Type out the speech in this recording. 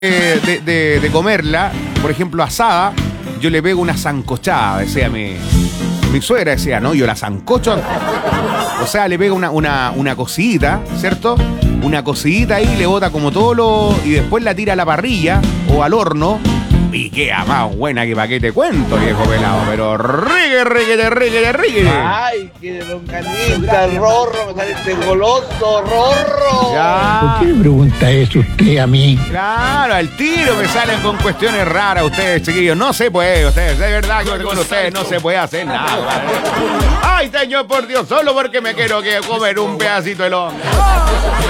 de comerla, por ejemplo, asada, yo le pego una sancochada, decía mi suegra, decía, no, yo la sancocho. O sea, le pega una cocidita, ¿cierto? Una cocidita ahí, le bota como todo lo... Y después la tira a la parrilla o al horno. Y queda más buena que pa' qué te cuento, viejo pelado. Pero rique. Ay, que longanita, rorro, me sale este goloso, rorro. Ya. ¿Por qué me pregunta eso usted a mí? Claro, al tiro me salen con cuestiones raras ustedes, chiquillos. No se puede, ustedes, de verdad que con ustedes no se puede hacer nada. Ay, señor, por Dios, solo porque me quiero comer un pedacito de longa.